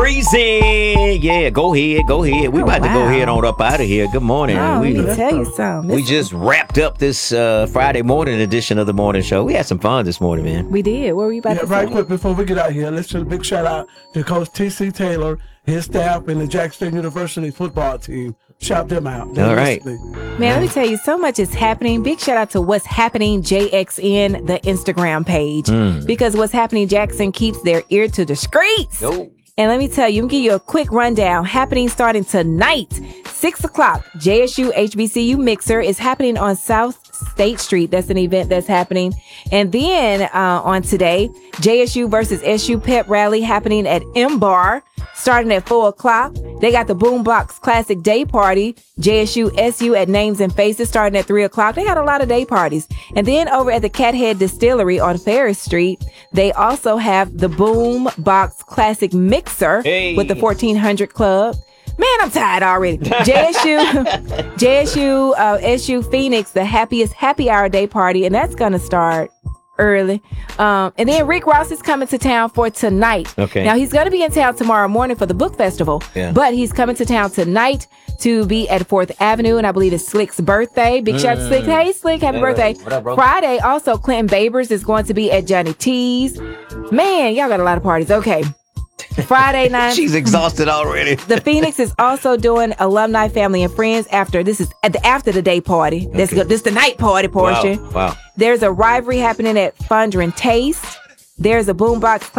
Breezy. Yeah, go ahead. We about to go ahead on up out of here. Good morning. Let me tell you something. We just wrapped up this Friday morning edition of the morning show. We had some fun this morning, man. We did. What were you about to say? Right quick before we get out here, let's do a big shout out to Coach T.C. Taylor, his staff, and the Jackson State University football team. Shout them out. All right. Man, let me tell you, so much is happening. Big shout out to What's Happening JXN, the Instagram page. Because What's Happening Jackson keeps their ear to the streets. Yo. And let me tell you, I'm going to give you a quick rundown. Happening starting tonight, 6 o'clock. JSU HBCU Mixer is happening on South State Street. That's an event that's happening. And then on today, JSU versus SU Pep Rally happening at M-Bar starting at 4 o'clock. They got the Boombox Classic Day Party, JSU SU at Names and Faces starting at 3 o'clock. They had a lot of day parties. And then over at the Cathead Distillery on Ferris Street, they also have the Boombox Classic Mixer with the 1400 Club. Man, I'm tired already. SU Phoenix, the happiest happy hour day party, and that's going to start early. And then Rick Ross is coming to town for tonight. Okay. Now, he's going to be in town tomorrow morning for the book festival, but he's coming to town tonight to be at 4th Avenue, and I believe it's Slick's birthday. Big shout out to Slick. Hey, Slick, happy birthday. What up, bro? Friday, also, Clinton Babers is going to be at Johnny T's. Man, y'all got a lot of parties. Okay. Friday night. She's exhausted already. The Phoenix is also doing alumni, family, and friends after. This is after the day party. This is the night party portion. Wow. There's a rivalry happening at Fondren Taste. There's a Boombox